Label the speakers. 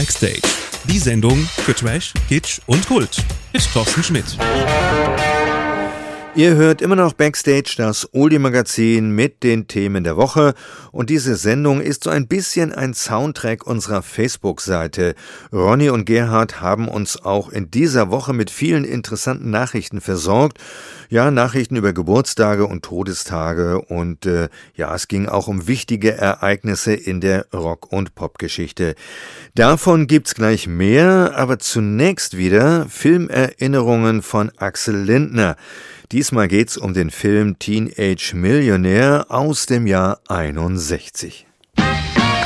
Speaker 1: Backstage. Die Sendung für Trash, Kitsch und Kult mit Thorsten Schmidt.
Speaker 2: Ihr hört immer noch Backstage, das Oldie-Magazin mit den Themen der Woche. Und diese Sendung ist so ein bisschen ein Soundtrack unserer Facebook-Seite. Ronny und Gerhard haben uns auch in dieser Woche mit vielen interessanten Nachrichten versorgt. Ja, Nachrichten über Geburtstage und Todestage. Und es ging auch um wichtige Ereignisse in der Rock- und Popgeschichte. Davon gibt's gleich mehr, aber zunächst wieder Filmerinnerungen von Axel Lindner. Diesmal geht's um den Film Teenage Millionaire aus dem Jahr 61.